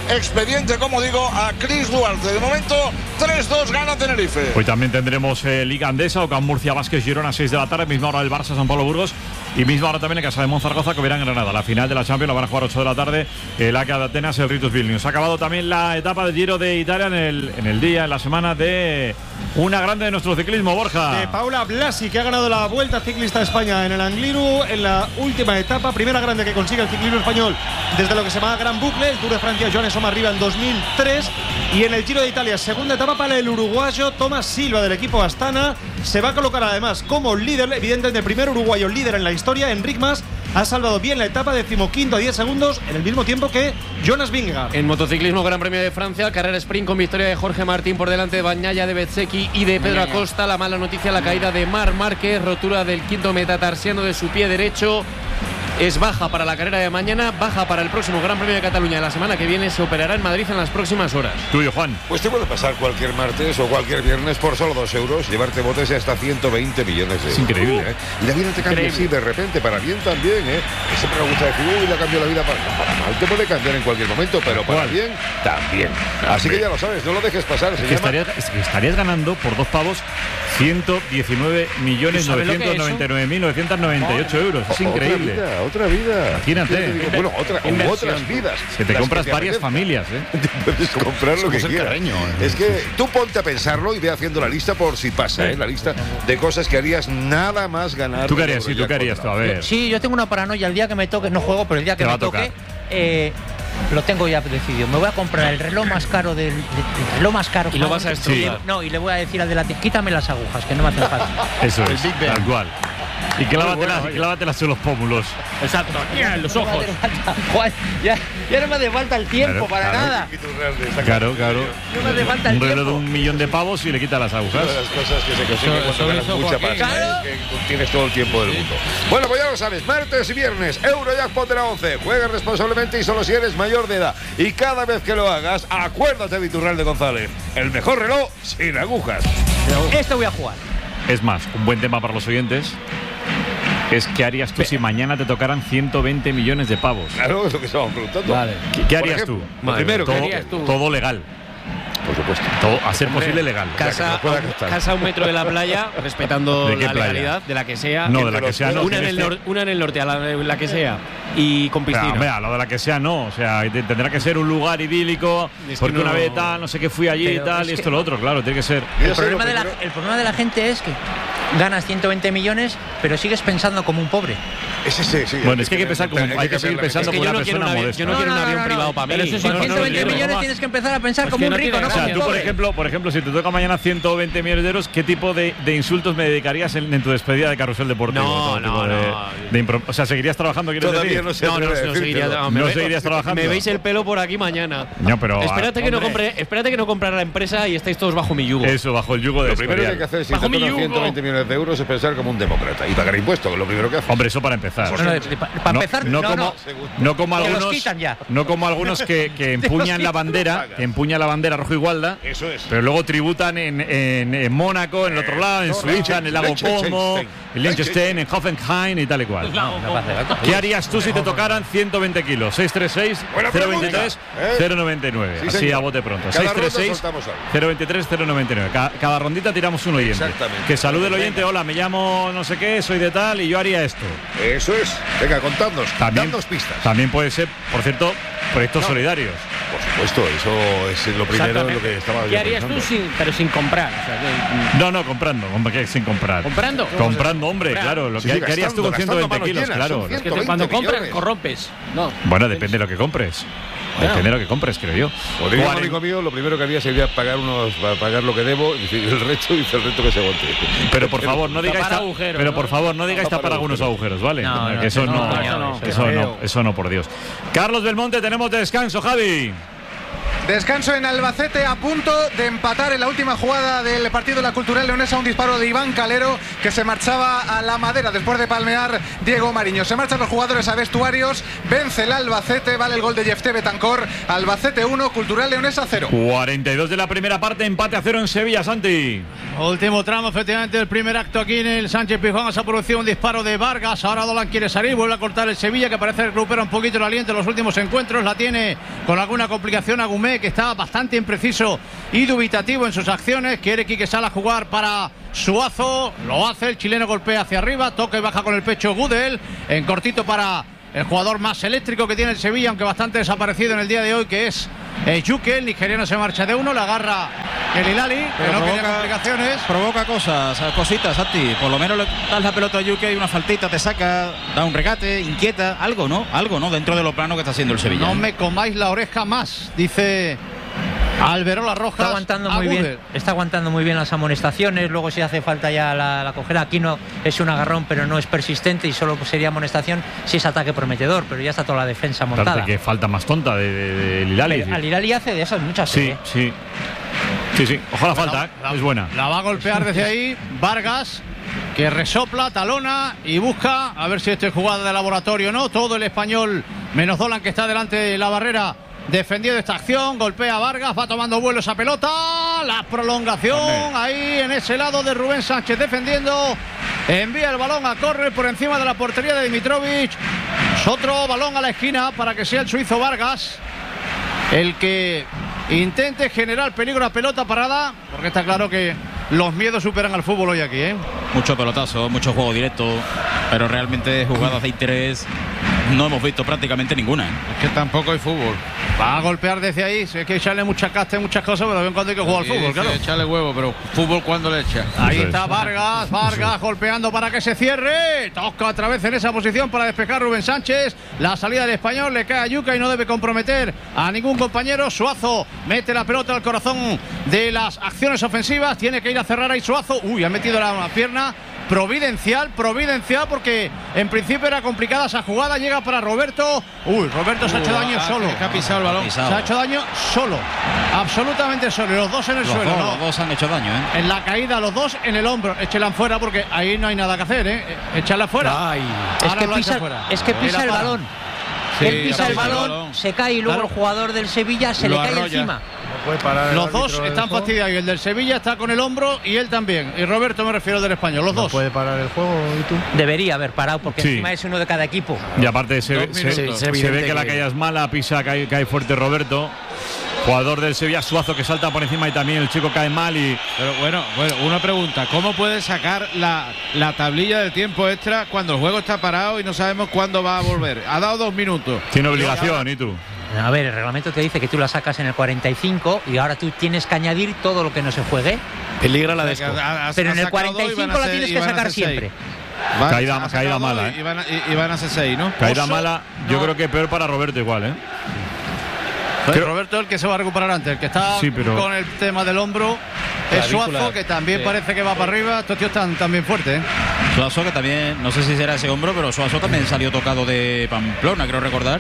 S14: expediente, como digo, a Chris Duarte. De momento, tres dos gana Tenerife.
S2: Hoy también tendremos eh, Liga Andesa, Ocam Murcia, Vázquez, Girona, seis de la tarde, misma hora del Barça, San Pablo, Burgos, y misma hora también en Casa de Monzaragoza, que verán Granada. La final de la Champions la van a jugar ocho de la tarde, el A C A de Atenas, el Ritus Vilnius. Ha acabado también la etapa del Giro de Italia en el, en el día, en la semana de una grande de nuestro ciclismo, Borja.
S9: De Paula Blasi, que ha ganado la Vuelta Ciclista de España en el Angliru en la última etapa, primera grande que consigue el ciclismo español desde lo que se llama Gran Bucle, el Tour de Francia, Joan Soma arriba en dos mil tres, y en el Giro de Italia, segunda etapa para el uruguayo Tomás Silva del equipo Astana. Se va a colocar además como líder, evidentemente el primer uruguayo líder en la historia. Enric Mas ha salvado bien la etapa, decimoquinto a diez segundos, en el mismo tiempo que Jonas Vingegaard.
S13: En motociclismo, Gran Premio de Francia, carrera sprint con victoria de Jorge Martín por delante de Bagnaia, de Bezzecchi y de Pedro Acosta. La mala noticia, la caída de Marc Márquez, rotura del quinto metatarsiano de su pie derecho. Es baja para la carrera de mañana, baja para el próximo Gran Premio de Cataluña de la semana que viene. Se operará en Madrid en las próximas horas.
S2: Tuyo, Juan.
S5: Pues te puede pasar cualquier martes o cualquier viernes por solo dos euros, llevarte botes de hasta ciento veinte millones de euros.
S2: Es increíble,
S5: ¿eh? Y la vida te cambia así de repente, para bien también, ¿eh? Que siempre me gusta decir, uy, la cambió la vida para, no, para mal. Te puede cambiar en cualquier momento, pero para bien también. Así que ya lo sabes, no lo dejes pasar. Se
S2: que
S5: llama...
S2: estarías, es que estarías ganando por dos pavos ciento diecinueve millones novecientos noventa y nueve mil novecientos noventa y ocho euros. Es increíble.
S5: Otra vida, otra vida.
S2: Imagínate.
S5: Digo, bueno, otra, u otras vidas.
S2: Que te
S5: Las
S2: compras
S5: que te
S2: varias
S5: apetezcan.
S2: familias, ¿eh?
S5: Te puedes comprar lo que
S2: Somos el
S5: quieras.
S2: Carreño, ¿eh?
S5: Es que tú ponte a pensarlo y ve haciendo la lista por si pasa, ¿eh? La lista de cosas que harías nada más ganar.
S2: ¿Tú qué harías? Sí, ¿tú qué harías tú? A ver.
S1: Sí, yo tengo una paranoia. El día que me toque, no juego, pero el día que
S2: Te va
S1: me
S2: a tocar.
S1: toque, eh, lo tengo ya decidido. Me voy a comprar el reloj más caro del, del- el reloj más caro.
S13: Y lo vas a estudiar.
S1: Sí. No, y le voy a decir al de la tienda, quítame las agujas, que no me hacen falta.
S2: Eso
S1: El
S2: es,
S1: Big Ben.
S2: tal cual. Y clávatelas,
S1: bueno,
S2: y clávatelas en los pómulos.
S12: Exacto, aquí en los ojos.
S1: Juan, ya, ya no me hace falta el tiempo
S2: Claro,
S1: para
S2: claro.
S1: nada.
S2: Claro, claro.
S1: No me hace falta el
S2: Un reloj de
S1: tiempo.
S2: un millón de pavos y le quita las agujas.
S5: Una de las cosas que se consigue
S2: Eso-
S5: cuando
S2: eso
S5: ganas
S2: hizo
S5: mucha
S2: Joaquín.
S5: pasta,
S2: Claro.
S5: ¿eh? Que tú tienes todo el tiempo del mundo. Bueno, pues ya lo sabes, martes y viernes, Eurojackpot de la once. Juega responsablemente y solo si eres mayor de edad. Y cada vez que lo hagas, acuérdate de Iturralde González. El mejor reloj sin agujas.
S1: Este voy a jugar.
S2: Es más, un buen tema para los oyentes es ¿qué harías tú si mañana te tocaran ciento veinte millones de pavos?
S5: Claro, es lo que estábamos preguntando.
S2: Vale. ¿Qué, qué
S5: Por
S2: harías
S5: ejemplo,
S2: tú?
S5: lo primero, ¿qué
S2: todo,
S5: harías tú?
S2: todo legal.
S5: Por supuesto.
S2: Todo, a ser
S13: Hombre,
S2: posible legal.
S13: Casa, a un, casa a un metro de la playa, respetando
S2: ¿De qué
S13: la
S2: playa?
S13: legalidad, de la que sea.
S2: No, de la que sea no,
S13: Una,
S2: que
S13: en el,
S2: este-
S13: nor- una en el norte, a la, la que sea. Y con piscina.
S2: Pero, hombre, lo de la que sea no, o sea, te- tendrá que ser un lugar idílico,
S13: Es que
S2: porque
S13: no-
S2: una vez tal, no sé qué fui allí y
S1: Pero
S2: tal,
S1: es
S2: y esto
S1: que-
S2: lo otro, claro, tiene que ser.
S1: El problema, de la, el problema de la gente es que ganas ciento veinte millones, pero sigues pensando como un pobre.
S5: Ese sí, sí.
S2: Bueno, es que hay que pensar como, hay que seguir pensando
S13: Es que
S2: como
S13: yo
S2: una
S13: no quiero
S2: persona
S13: un avión-
S2: modesta.
S13: yo no quiero un avión privado para mí.
S1: Pero si
S13: No,
S1: son
S13: no,
S1: ciento veinte
S13: no, no,
S1: millones
S13: no.
S1: tienes que empezar a pensar
S13: Pues
S1: como
S13: que
S1: un
S13: no
S1: rico,
S13: tiene
S1: no
S2: O
S1: como
S2: sea,
S1: un
S2: tú, por
S1: pobre.
S2: ejemplo, por ejemplo, si te toca mañana ciento veinte millones de euros, ¿qué tipo de, de insultos me dedicarías en, en tu despedida de carrusel deportivo?
S13: No,
S2: Todo
S13: no,
S2: tipo de-
S13: no.
S2: de impro- o sea, ¿seguirías trabajando? ¿Quieres
S5: Todavía
S2: decir?
S5: no se
S13: No, no,
S5: atreve a
S13: no seguiría.
S5: decírtelo.
S13: no, me
S2: No
S13: ve-
S2: seguirías trabajando.
S13: Me veis el pelo por aquí mañana.
S2: No, pero.
S13: Espérate que no
S2: hombre,
S13: compre, espérate que no comprara la empresa y estáis todos bajo mi yugo.
S2: Eso, bajo el yugo de
S5: Lo primero que hay
S2: Escorial.
S5: que hacer si
S13: Bajo
S5: te
S13: mi
S5: tocan
S13: yugo.
S5: ciento veinte millones de euros es pensar como un demócrata y pagar impuestos, lo primero que haces.
S2: Hombre, eso para empezar.
S1: No, no, de- de- pa- para
S2: No-
S1: empezar,
S2: no,
S1: no,
S2: como,
S1: no.
S2: no como
S1: Que los
S2: algunos,
S1: quitan ya.
S2: no como algunos que, que empuñan la bandera, que empuñan la bandera rojo igualda,
S5: Eso es.
S2: pero luego tributan en, en, en Mónaco, en el otro lado, en
S5: no,
S2: Suiza, en el lago
S5: Liechtenstein.
S2: Como, en Liechtenstein, en Hoffenheim y tal y cual. ¿Qué harías tú si te tocaran ciento veinte kilos? seis tres seis,
S5: Buena
S2: cero
S5: pregunta.
S2: veintitrés,
S5: ¿Eh?
S2: cero noventa y nueve.
S5: Sí,
S2: Así
S5: señor.
S2: a bote pronto.
S5: Cada
S2: seis
S5: ronda
S2: tres seis,
S5: soltamos algo.
S2: cero veintitrés, cero noventa y nueve. Cada, cada rondita tiramos un oyente.
S5: Exactamente.
S2: Que salude el oyente. Hola, me llamo no sé qué, soy de tal y yo haría esto.
S5: Eso es. Venga, contadnos.
S2: También,
S5: Dadnos pistas.
S2: también puede ser, por cierto, proyectos solidarios.
S5: Por supuesto, eso es lo primero en lo que estaba
S12: ¿Qué
S5: yo
S12: harías tú
S5: pensando.
S12: sin, pero sin comprar? O sea, que-
S2: No, no, comprando, hombre, ¿qué? Sin comprar.
S12: ¿Comprando?
S2: Comprando, hombre,
S12: Comprar.
S2: claro. Lo
S5: Sí,
S2: que,
S5: sí,
S2: ¿qué harías tú
S5: gastando,
S2: con ciento veinte
S5: gastando
S2: kilos?
S5: manos
S2: Claro.
S5: llenas, son
S12: Es que te-
S5: ciento
S12: cuando
S5: veinte
S12: compras,
S5: millones.
S12: corrompes. No.
S2: Bueno, depende de lo que compres. Depende de lo que compres, creo yo.
S5: Como diría un
S2: Cuaren-
S5: amigo mío, lo primero que haría sería pagar unos, pagar lo que debo y el resto dice el resto que se aguante.
S2: Pero por favor, no digáis
S12: Tapar
S2: ta-
S12: agujeros,
S2: pero
S12: ¿no?
S2: por favor, no digáis
S5: Tapar
S2: tapar algunos agujeros, ¿vale?
S1: No, no,
S2: que eso
S1: no,
S2: no,
S1: no,
S2: eso
S1: no,
S2: no,
S1: no,
S2: eso
S1: no.
S2: no, eso no, por Dios. Carlos Belmonte, tenemos descanso, Javi.
S4: Descanso en Albacete, a punto de empatar en la última jugada del partido de la Cultural Leonesa. Un disparo de Iván Calero que se marchaba a la madera después de palmear Diego Mariño. Se marchan los jugadores a vestuarios. Vence el Albacete, vale el gol de Jefté Betancor. Albacete uno, Cultural Leonesa cero.
S2: cuarenta y dos de la primera parte, empate a cero en Sevilla, Santi.
S6: Último tramo, efectivamente, el primer acto aquí en el Sánchez Pizjuán. Se ha producido un disparo de Vargas. Ahora Dolan quiere salir, vuelve a cortar el Sevilla, que parece recupera un poquito el aliento en los últimos encuentros. La tiene con alguna complicación Agumé, que está bastante impreciso y dubitativo en sus acciones. Quiere Quique Sala jugar para Suazo, lo hace, el chileno golpea hacia arriba, toca y baja con el pecho Gudel, en cortito para el jugador más eléctrico que tiene el Sevilla, aunque bastante desaparecido en el día de hoy, que es eh, Yuke. El nigeriano se marcha de uno, le agarra el Hilali, que no tiene complicaciones.
S8: Provoca cosas, cositas, Santi. Por lo menos le das la pelota a Yuke y una faltita, te saca, da un regate, inquieta, algo, ¿no? Algo, ¿no? Dentro de lo plano que está haciendo el Sevilla.
S6: No me comáis la oreja más, dice Alberola Rojas.
S1: Está aguantando muy bien, está aguantando muy bien las amonestaciones. Luego si hace falta ya la, la cogera. Aquí no es un agarrón, pero no es persistente y solo sería amonestación si es ataque prometedor, pero ya está toda la defensa montada.
S2: Parece que falta más tonta de, de, de Lilali.
S1: Al Hilali hace de esas muchas.
S2: Sí,
S1: ¿eh?
S2: sí. Sí, sí. Ojalá falta, ¿eh?
S6: La,
S2: es buena.
S6: La va a golpear desde ahí Vargas, que resopla, talona y busca a ver si esto es jugada de laboratorio o no. Todo el Español, menos Dolan, que está delante de la barrera, defendiendo esta acción. Golpea a Vargas, va tomando vuelo esa pelota. La prolongación Amén. Ahí en ese lado de Rubén Sánchez defendiendo. Envía el balón a córner por encima de la portería de Dimitrovic. Otro balón a la esquina para que sea el suizo Vargas el que intente generar peligro a pelota parada, porque está claro que los miedos superan al fútbol hoy aquí, ¿eh?
S8: Mucho pelotazo, mucho juego directo, pero realmente jugadas de interés no hemos visto prácticamente ninguna, ¿eh?
S7: Es que tampoco hay fútbol.
S6: Va a golpear desde ahí, si es que echarle mucha casta y muchas cosas, pero de vez en cuando hay que jugar al fútbol,
S7: sí,
S6: claro.
S7: Echarle huevo, pero fútbol cuando le echa.
S6: Ahí está Vargas, Vargas golpeando para que se cierre. Toca otra vez en esa posición para despejar Rubén Sánchez. La salida del Español le cae a Yuca y no debe comprometer a ningún compañero. Suazo mete la pelota al corazón de las acciones ofensivas. Tiene que ir a cerrar ahí Suazo. Uy, ha metido la una pierna. Providencial, providencial, porque en principio era complicada esa jugada. Llega para Roberto. Uy, Roberto se ha hecho daño
S7: ah,
S6: solo.
S7: Que ha pisado el balón.
S6: Se ha hecho daño solo. Absolutamente solo. Los dos en el
S8: los
S6: suelo.
S8: Dos,
S6: ¿no?
S8: Los dos han hecho daño, ¿eh?
S6: En la caída, los dos en el hombro. Échela fuera porque ahí no hay nada que hacer, ¿eh? Échala fuera.
S1: Ay. Es, que pisa, es que pisa el balón. Sí, Él pisa el balón, balón, se cae y luego claro. el jugador del Sevilla se Lo le cae arrolla. encima.
S3: Puede parar
S6: los dos están fastidiados y el del Sevilla está con el hombro y él también. Y Roberto, me refiero al del Español, los
S3: ¿No
S6: dos.
S3: ¿Puede parar el juego y tú?
S1: Debería haber parado porque
S2: sí.
S1: encima es uno de cada equipo.
S2: Y aparte se, se, se, se ve que, que la caída es mala, pisa, cae, cae fuerte Roberto. Jugador del Sevilla, Suazo, que salta por encima y también el chico cae mal y...
S7: Pero bueno, bueno, una pregunta. ¿Cómo puede sacar la, la tablilla del tiempo extra cuando el juego está parado y no sabemos cuándo va a volver? Ha dado dos minutos.
S2: Tiene obligación, ¿y tú?
S1: A ver, el reglamento te dice que tú la sacas en el cuarenta y cinco y ahora tú tienes que añadir todo lo que no se juegue.
S13: Peligra la desco.
S1: Pero en el cuarenta y cinco la tienes que sacar siempre.
S2: Va, caída caída mala, ¿eh?
S7: Y van, a, y, y van a ser seis, ¿no?
S2: Caída
S7: Oso,
S2: mala, yo
S7: no.
S2: creo que peor para Roberto igual, ¿eh?
S6: Creo... Roberto el que se va a recuperar antes, el que está sí, pero... con el tema del hombro es Suazo, que también sí. parece que va para arriba. Estos tíos están también fuertes, ¿eh?
S8: Suazo, que también, no sé si será ese hombro, pero Suazo también salió tocado de Pamplona, creo recordar.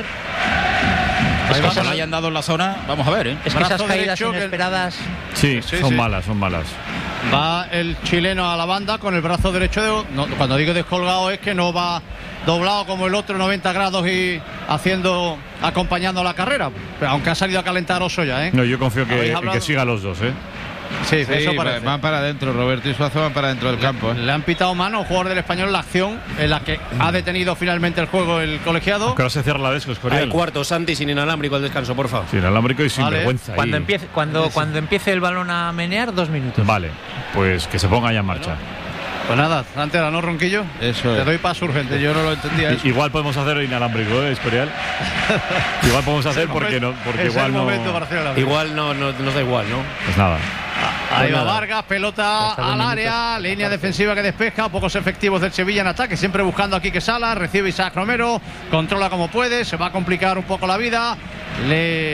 S8: Es que se lo hayan dado en la zona, vamos a ver, ¿eh?
S1: Es que esas caídas inesperadas
S2: sí, sí, son sí. malas, son malas.
S6: Va el chileno a la banda con el brazo derecho de, no, cuando digo descolgado es que no va doblado como el otro noventa grados y haciendo acompañando la carrera, pero aunque ha salido a calentar Oso ya, ¿eh?
S2: No, yo confío que, que siga los dos, ¿eh?
S6: Sí,
S7: sí,
S6: eso parece.
S7: Van para adentro, Roberto y Suazo van para dentro del
S6: le,
S7: campo. ¿eh?
S6: Le han pitado mano al jugador del Español la acción en la que ha detenido finalmente el juego el colegiado.
S2: Ahora se cierra la desco,
S13: El cuarto, Santi, sin inalámbrico al descanso, por favor.
S2: Sin inalámbrico y sin
S6: vale.
S2: vergüenza.
S1: Cuando empiece, cuando, cuando empiece el balón a menear, dos minutos.
S2: Vale, pues que se ponga ya en marcha.
S6: Bueno. Pues nada, antes era, ¿no, Ronquillo?
S7: Eso
S6: Te
S7: es.
S6: doy paso urgente, yo no lo entendía. Eso.
S2: Igual podemos hacer el inalámbrico, ¿eh, Escorial? Igual podemos hacer porque no, porque
S6: es
S2: igual
S6: el
S2: no.
S6: Para hacer
S13: igual no, no nos da igual, ¿no?
S2: Pues nada.
S6: Ahí va Vargas, pelota al área, línea defensiva que despeja, pocos efectivos del Sevilla en ataque, siempre buscando aquí que Sala, recibe Isaac Romero, controla como puede, se va a complicar un poco la vida, le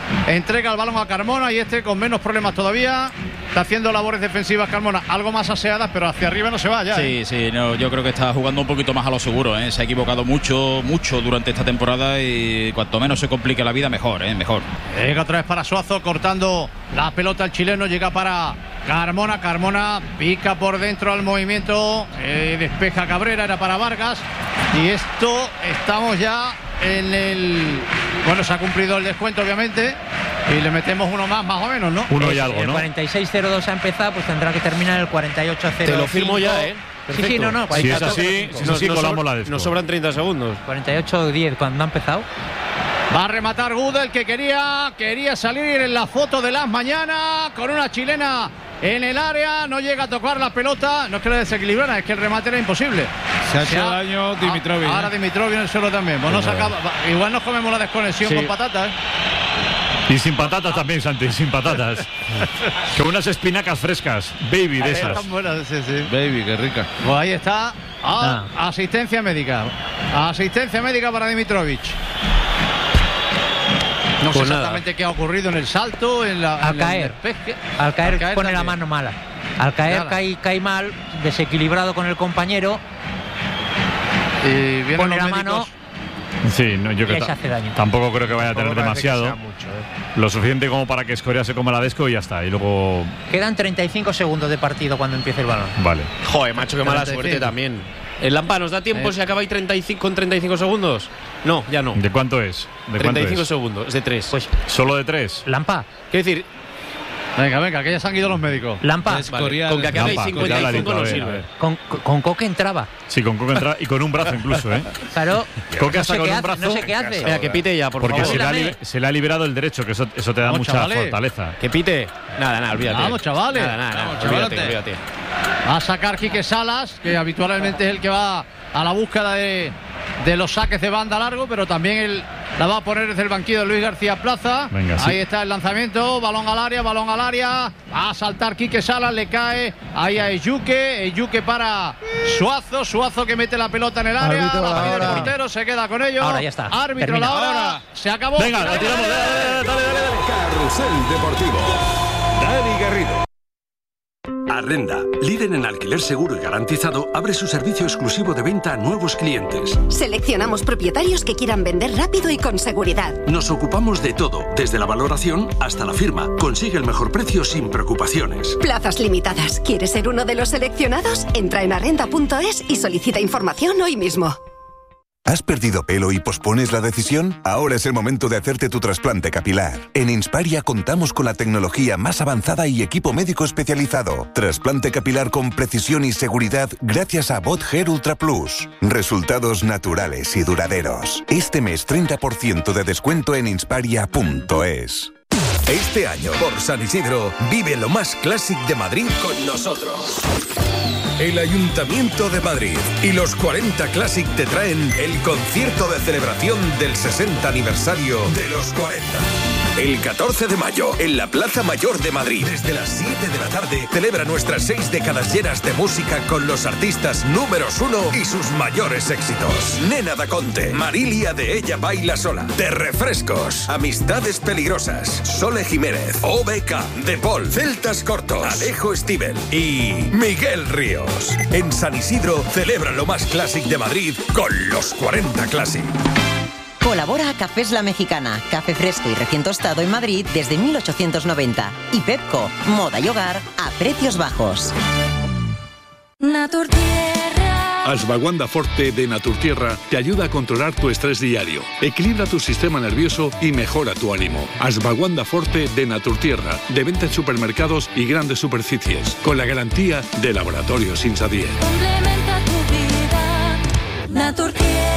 S6: entrega el balón a Carmona y este con menos problemas todavía está haciendo labores defensivas Carmona, algo más aseadas, pero hacia arriba no se va ya.
S8: Sí,
S6: ¿eh?
S8: sí, no, yo creo que está jugando un poquito más a lo seguro, ¿eh? Se ha equivocado mucho, mucho durante esta temporada y cuanto menos se complique la vida, mejor, ¿eh? Mejor.
S6: Llega otra vez para Suazo, cortando la pelota el chileno, llega para Carmona, Carmona pica por dentro al movimiento, eh, despeja Cabrera, era para Vargas, y esto estamos ya en el... Bueno, se ha cumplido el descuento obviamente, y le metemos uno más, más o menos, ¿no?
S2: Uno y algo,
S1: el
S2: ¿no?
S1: cuarenta y seis cero dos ha empezado, pues tendrá que terminar el cuarenta y ocho cero.
S13: Te lo firmo ya, ¿eh?
S1: Sí, sí, no, no.
S2: Si es así, si es así, colamos la desco.
S13: Nos sobran treinta segundos.
S1: cuarenta y ocho diez cuando ha empezado.
S6: Va a rematar Gudel, que quería, quería salir en la foto de las mañanas con una chilena en el área, no llega a tocar la pelota, no es que la desequilibrara, es que el remate era imposible.
S7: Se ha hecho daño Dimitrovic.
S6: Ahora Dimitrovic en el suelo también. Pues nos acaba, igual nos comemos la desconexión
S2: Sí.
S6: con patatas. ¿eh?
S2: Y sin patatas también, Santi, sin patatas. Con unas espinacas frescas, baby de esas.
S6: Están buenas, sí, sí.
S7: Baby, qué rica.
S6: Pues ahí está. Ah, asistencia médica. Asistencia médica para Dimitrovic. No sé
S1: Pues nada.
S6: exactamente qué ha ocurrido en el salto, en la,
S1: Al
S6: en la-
S1: caer.
S6: en el pesque.
S1: Al caer,
S6: Al caer
S1: pone la
S6: también.
S1: mano mala. Al caer
S6: Nada.
S1: cae, cae mal, desequilibrado con el compañero.
S6: Y vienen
S1: pone
S6: los
S1: la mano.
S6: médicos.
S2: Sí, no, yo
S1: Y
S2: que
S1: ahí se
S2: ta-
S1: hace daño.
S2: tampoco creo que vaya a
S3: Tampoco
S2: tener
S3: parece que
S2: demasiado.
S3: sea mucho, ¿eh?
S2: Lo suficiente como para que Escoria se coma la desco y ya está. Y luego,
S1: Quedan treinta y cinco segundos de partido cuando empiece el balón.
S2: vale.
S13: Joder, macho, qué mala
S6: treinta y
S13: suerte
S6: cinco.
S13: también. ¿El Lampa nos da tiempo
S6: Eh.
S13: si acaba ahí treinta y cinco, con treinta y cinco segundos? No, ya no.
S2: ¿De cuánto es? ¿De
S13: treinta y
S2: cuánto
S13: cinco
S2: es?
S13: segundos, es de tres.
S1: Pues
S2: ¿Solo de tres?
S1: Lampa,
S13: Quiero decir,
S6: Venga, venga, que ya se han ido los médicos.
S1: Lampa.
S7: Es
S13: vale,
S7: Escorial,
S13: con que acabe
S2: Lampa,
S13: cincuenta y
S2: ya la
S13: cinco
S2: listo, a
S13: no
S2: ver, a
S13: sirve.
S2: ver.
S1: Con, con Coque entraba.
S2: Sí, con Coque entra y con un brazo incluso, ¿eh?
S1: Claro.
S2: Coque
S1: no
S2: hasta
S1: sé
S2: con
S1: qué
S2: un
S1: hace,
S2: brazo.
S1: no sé qué hace.
S13: Venga, que pite ya, por
S2: Porque
S13: favor.
S2: se le, ha,
S1: Ayúdame.
S2: libe- se le ha liberado el derecho, que eso, eso te da
S6: Vamos,
S2: mucha
S6: chavales.
S2: fortaleza.
S13: Que pite. Nada, nada, olvídate.
S6: Vamos, chavales.
S13: Nada, nada, nada,
S7: Vamos,
S13: olvídate,
S7: chavalote.
S13: olvídate.
S6: Va a sacar Quique Salas, que habitualmente es el que va a la búsqueda de, de los saques de banda largo, pero también él la va a poner desde el banquillo de Luis García Plaza.
S2: Venga, sí.
S6: Ahí está el lanzamiento, balón al área, balón al área. Va a saltar Quique Salas, le cae ahí a Eyuque. Eyuque para Suazo, Suazo que mete la pelota en el área.
S3: Árbitro,
S6: La pide el
S3: ahora.
S6: portero, se queda con ello.
S1: Ahora ya está.
S6: Árbitro,
S1: Termina.
S6: la hora.
S7: Ahora.
S6: Se acabó.
S2: Venga, la tiramos. Dale, dale, dale, dale, dale.
S15: Carrusel Deportivo. Dani Garrido. Arrenda, líder en alquiler seguro y garantizado, abre su servicio exclusivo de venta a nuevos clientes.
S16: Seleccionamos propietarios que quieran vender rápido y con seguridad.
S15: Nos ocupamos de todo, desde la valoración hasta la firma. Consigue el mejor precio sin preocupaciones.
S16: Plazas limitadas. ¿Quieres ser uno de los seleccionados? Entra en arrenda punto es y solicita información hoy mismo.
S17: ¿Has perdido pelo y pospones la decisión? Ahora es el momento de hacerte tu trasplante capilar. En Insparia contamos con la tecnología más avanzada y equipo médico especializado. Trasplante capilar con precisión y seguridad gracias a Bot Hair Ultra Plus. Resultados naturales y duraderos. Este mes treinta por ciento de descuento en insparia punto es.
S15: Este año, por San Isidro, vive lo más clásico de Madrid con nosotros. El Ayuntamiento de Madrid y los cuarenta Classic te traen el concierto de celebración del sesenta aniversario de los cuarenta. El catorce de mayo, en la Plaza Mayor de Madrid, desde las siete de la tarde, celebra nuestras seis décadas llenas de música con los artistas números uno y sus mayores éxitos. Nena da Conte, Marilia de Ella Baila Sola, De Refrescos, Amistades Peligrosas, Sole Jiménez, O B K, De Paul, Celtas Cortos, Alejo Stivel y Miguel Ríos. En San Isidro, celebra lo más clásico de Madrid con los cuarenta Classic.
S18: Colabora a Cafés La Mexicana, café fresco y recién tostado en Madrid desde mil ochocientos noventa. Y Pepco, moda y hogar a precios bajos.
S19: Naturtierra. Ashwagandha Forte de Naturtierra te ayuda a controlar tu estrés diario, equilibra tu sistema nervioso y mejora tu ánimo. Ashwagandha Forte de Naturtierra, de venta en supermercados y grandes superficies, con la garantía de Laboratorios Insadier.
S20: Complementa tu vida. Naturtierra.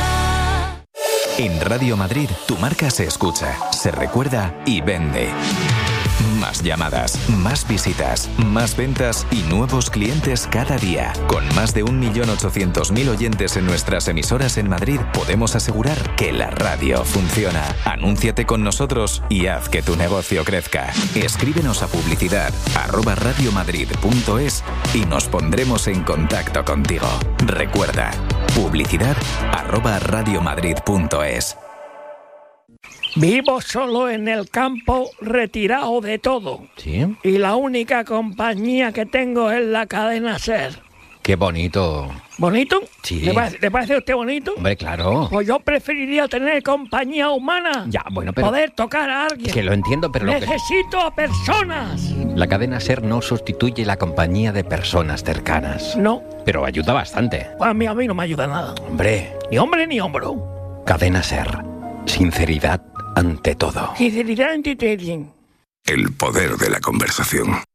S21: En Radio Madrid, tu marca se escucha, se recuerda y vende. Más llamadas, más visitas, más ventas y nuevos clientes cada día. Con más de un millón ochocientos mil oyentes en nuestras emisoras en Madrid, podemos asegurar que la radio funciona. Anúnciate con nosotros y haz que tu negocio crezca. Escríbenos a publicidad arroba radiomadrid punto es y nos pondremos en contacto contigo. Recuerda, publicidad arroba radiomadrid punto es.
S11: Vivo solo en el campo, retirado de todo.
S22: ¿Sí?
S11: Y la única compañía que tengo es la cadena SER.
S22: Qué bonito.
S11: ¿Bonito?
S22: Sí.
S11: ¿Le parece, ¿le parece a usted bonito?
S22: Hombre, claro.
S11: Pues yo preferiría tener compañía humana.
S22: Ya, bueno, pero...
S11: Poder tocar a alguien.
S22: Que lo entiendo, pero... Lo que...
S11: Necesito a personas.
S22: La cadena SER no sustituye la compañía de personas cercanas.
S11: No.
S22: Pero ayuda bastante.
S11: Pues a mí, a mí no me ayuda nada.
S22: Hombre.
S11: Ni hombre ni hombro.
S22: Cadena SER. Sinceridad ante todo.
S11: Sinceridad ante todo.
S15: El poder de la conversación.